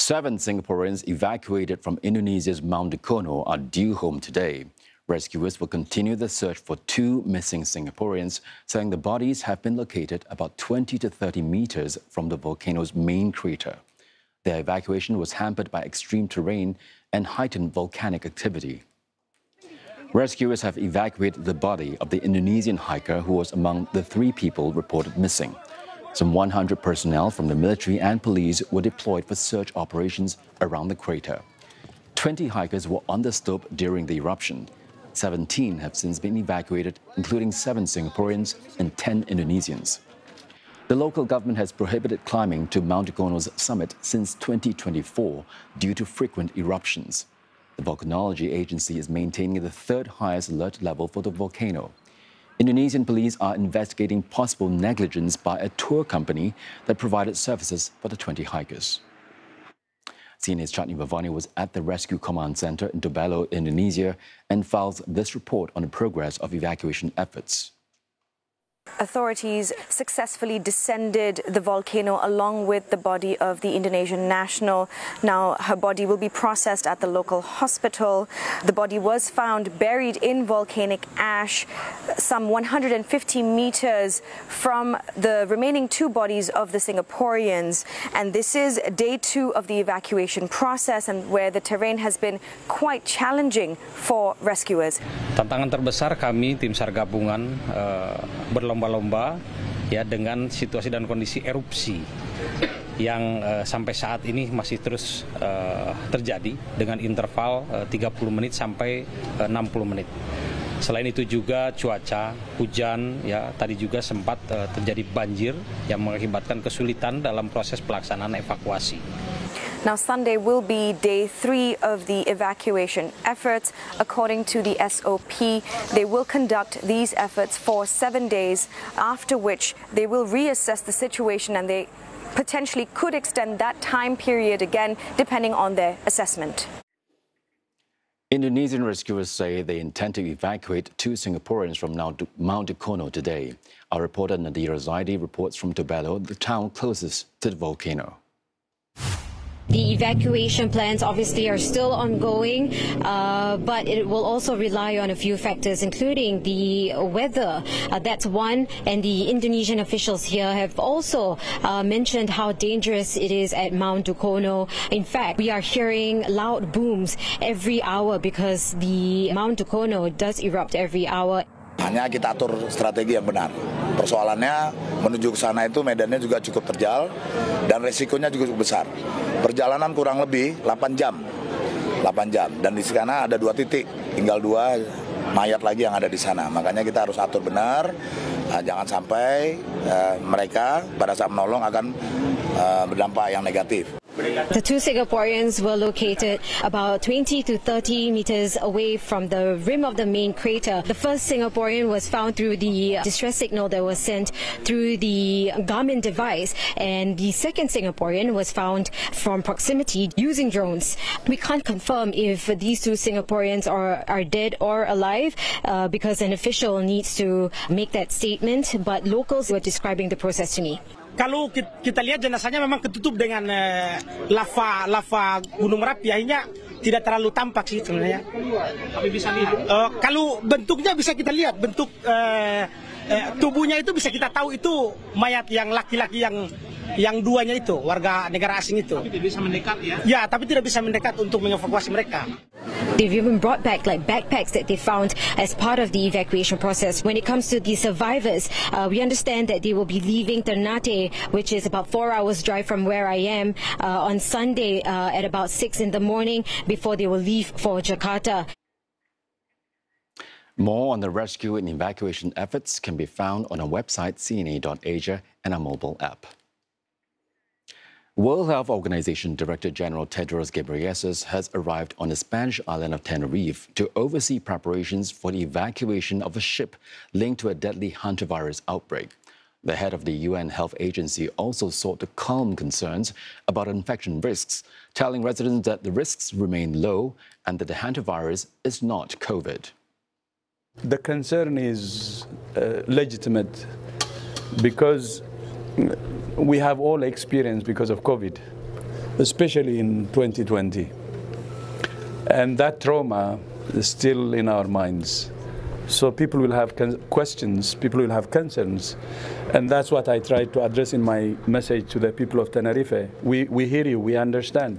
7 Singaporeans evacuated from Indonesia's Mount Dukono are due home today. Rescuers will continue the search for 2 missing Singaporeans, saying the bodies have been located about 20 to 30 meters from the volcano's main crater. Their evacuation was hampered by extreme terrain and heightened volcanic activity. Rescuers have evacuated the body of the Indonesian hiker who was among the 3 people reported missing. Some 100 personnel from the military and police were deployed for search operations around the crater. 20 hikers were on the slope during the eruption. 17 have since been evacuated, including 7 Singaporeans and 10 Indonesians. The local government has prohibited climbing to Mount Dukono's summit since 2024 due to frequent eruptions. The Volcanology Agency is maintaining the 3rd highest alert level for the volcano. Indonesian police are investigating possible negligence by a tour company that provided services for the 20 hikers. CNA's Chatni Bhavani was at the Rescue Command Center in Tobelo, Indonesia, and files this report on the progress of evacuation efforts. Authorities successfully descended the volcano along with the body of the Indonesian national. Now her body will be processed at the local hospital. The body was found buried in volcanic ash some 150 meters from the remaining 2 bodies of the Singaporeans. And this is day 2 of the evacuation process, and where the terrain has been quite challenging for rescuers. Tantangan terbesar kami tim SAR gabungan berlomba-lomba ya dengan situasi dan kondisi erupsi yang sampai saat ini masih terus terjadi dengan interval 30 menit sampai 60 menit. Selain itu juga cuaca, hujan, ya tadi juga sempat terjadi banjir yang mengakibatkan kesulitan dalam proses pelaksanaan evakuasi. Now, Sunday will be day 3 of the evacuation efforts. According to the SOP, they will conduct these efforts for 7 days, after which they will reassess the situation, and they potentially could extend that time period again, depending on their assessment. Indonesian rescuers say they intend to evacuate 2 Singaporeans from Mount Dukono today. Our reporter Nadira Zaidi reports from Tobelo, the town closest to the volcano. The evacuation plans obviously are still ongoing, but it will also rely on a few factors, including the weather. That's one, and the Indonesian officials here have also mentioned how dangerous it is at Mount Dukono. In fact, we are hearing loud booms every hour because the Mount Dukono does erupt every hour. Hanya kita atur strategi yang benar. Persoalannya menuju ke sana itu medannya juga cukup terjal dan resikonya juga cukup besar. Perjalanan kurang lebih 8 jam. Dan di sana ada 2 titik, tinggal 2 mayat lagi yang ada di sana. Makanya kita harus atur benar, jangan sampai mereka pada saat menolong akan berdampak yang negatif. The 2 Singaporeans were located about 20 to 30 meters away from the rim of the main crater. The first Singaporean was found through the distress signal that was sent through the Garmin device, and the second Singaporean was found from proximity using drones. We can't confirm if these 2 Singaporeans are dead or alive because an official needs to make that statement, but locals were describing the process to me. Kalau kita lihat jenazahnya memang ketutup dengan lava Gunung Merapi, akhirnya tidak terlalu tampak sih sebenarnya. Tapi bisa lihat. Kalau bentuknya bisa kita lihat, bentuk tubuhnya itu bisa kita tahu itu mayat yang laki-laki yang 2-nya itu, warga negara asing itu. Tapi tidak bisa mendekat ya? Ya, tapi tidak bisa mendekat untuk mengevakuasi mereka. They've even brought back like backpacks that they found as part of the evacuation process. When it comes to the survivors, we understand that they will be leaving Ternate, which is about 4 hours drive from where I am, on Sunday at about 6 in the morning before they will leave for Jakarta. More on the rescue and evacuation efforts can be found on our website cna.asia and our mobile app. World Health Organization Director General Tedros Ghebreyesus has arrived on the Spanish island of Tenerife to oversee preparations for the evacuation of a ship linked to a deadly hantavirus outbreak. The head of the UN Health Agency also sought to calm concerns about infection risks, telling residents that the risks remain low and that the hantavirus is not COVID. The concern is legitimate because we have all experienced because of COVID. especially in 2020. And that trauma is still in our minds. So people will have questions, people will have concerns, and that's what I tried to address in my message to the people of Tenerife. We hear you, we understand.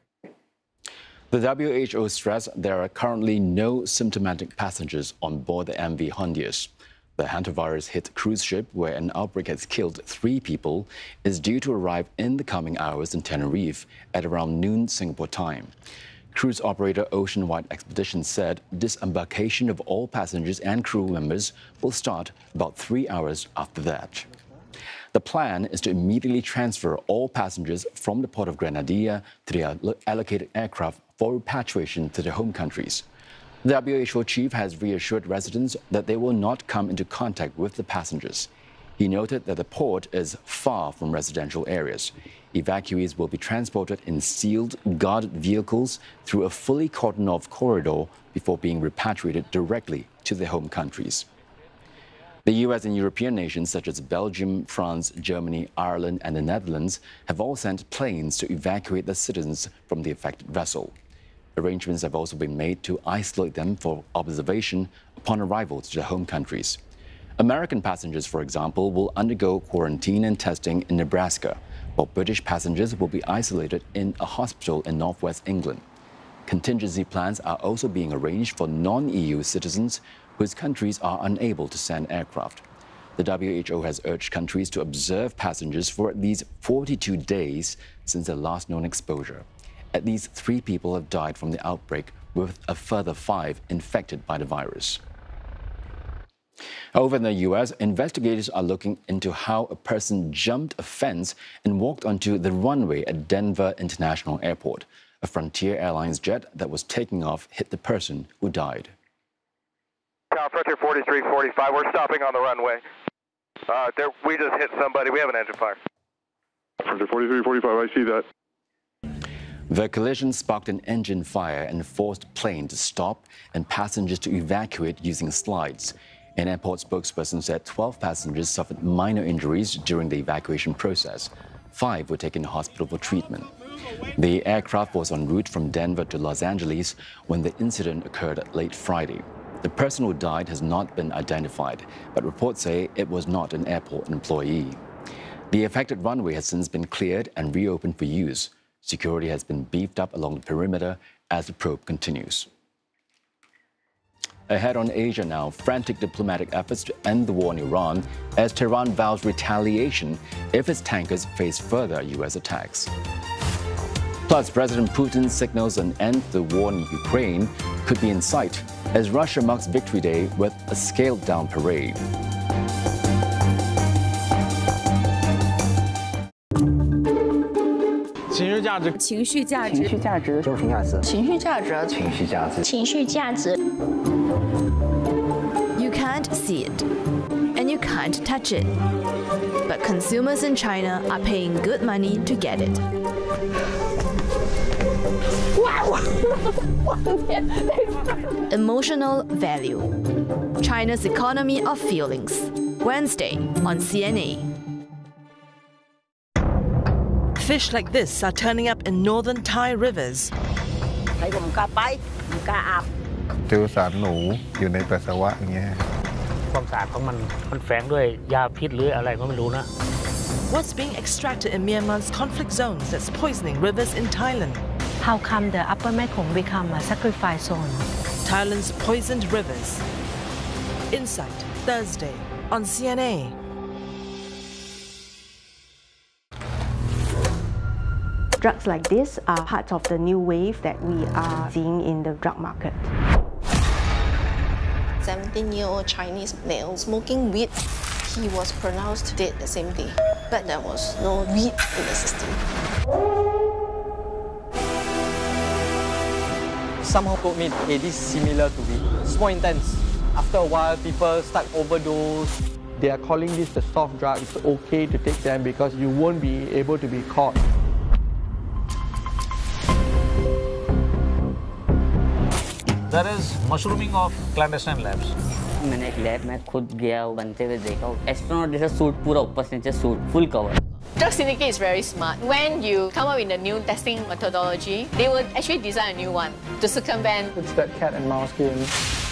The WHO stressed there are currently no symptomatic passengers on board the MV Hondius. The hantavirus-hit cruise ship, where an outbreak has killed 3 people, is due to arrive in the coming hours in Tenerife at around noon Singapore time. Cruise operator Oceanwide Expeditions said disembarkation of all passengers and crew members will start about 3 hours after that. The plan is to immediately transfer all passengers from the port of Grenadilla to the allocated aircraft for repatriation to their home countries. The WHO chief has reassured residents that they will not come into contact with the passengers. He noted that the port is far from residential areas. Evacuees will be transported in sealed, guarded vehicles through a fully cordoned-off corridor before being repatriated directly to their home countries. The US and European nations such as Belgium, France, Germany, Ireland and the Netherlands have all sent planes to evacuate the citizens from the affected vessel. Arrangements have also been made to isolate them for observation upon arrival to their home countries. American passengers, for example, will undergo quarantine and testing in Nebraska, while British passengers will be isolated in a hospital in northwest England. Contingency plans are also being arranged for non-EU citizens whose countries are unable to send aircraft. The WHO has urged countries to observe passengers for at least 42 days since their last known exposure. At least 3 people have died from the outbreak, with a further 5 infected by the virus. Over in the US, investigators are looking into how a person jumped a fence and walked onto the runway at Denver International Airport. A Frontier Airlines jet that was taking off hit the person who died. Frontier 4345, we're stopping on the runway. We just hit somebody. We have an engine fire. Frontier 4345, I see that. The collision sparked an engine fire and forced the plane to stop and passengers to evacuate using slides. An airport spokesperson said 12 passengers suffered minor injuries during the evacuation process. 5 were taken to hospital for treatment. The aircraft was en route from Denver to Los Angeles when the incident occurred late Friday. The person who died has not been identified, but reports say it was not an airport employee. The affected runway has since been cleared and reopened for use. Security has been beefed up along the perimeter as the probe continues. Ahead on Asia now, frantic diplomatic efforts to end the war in Iran as Tehran vows retaliation if its tankers face further U.S. attacks. Plus, President Putin signals an end to the war in Ukraine could be in sight as Russia marks Victory Day with a scaled-down parade. You can't see it, and you can't touch it, but consumers in China are paying good money to get it. Emotional value. China's economy of feelings. Wednesday on CNA. Fish like this are turning up in northern Thai rivers. เจอสารหนูอยู่ในปัสสาวะอย่างเงี้ยความสะอาดของมันแฝงด้วยยาพิษหรืออะไรก็ไม่รู้นะ What's being extracted in Myanmar's conflict zones that's poisoning rivers in Thailand? How come the Upper Mekong become a sacrifice zone? Thailand's poisoned rivers. Insight, Thursday on CNA. Drugs like this are part of the new wave that we are seeing in the drug market. 17-year-old Chinese male smoking weed. He was pronounced dead the same day, but there was no weed in the system. Somehow told me, hey, this is similar to weed. It's more intense. After a while, people start overdose. They are calling this the soft drug. It's okay to take them because you won't be able to be caught. There is mushrooming of clandestine labs. मैंने एक lab में खुद गया बनते हुए देखा astronaut जैसा suit पूरा ऊपर से नीचे suit full cover Drug syndicate is very smart. When you come up with a new testing methodology, they will actually design a new one to circumvent. It's that cat and mouse game.